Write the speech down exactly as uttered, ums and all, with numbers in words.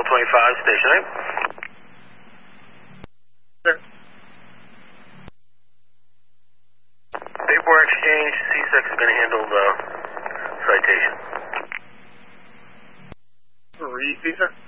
twenty-five, station eight. Sir. Paperwork exchange, C six is going to handle the citation. Read, sir.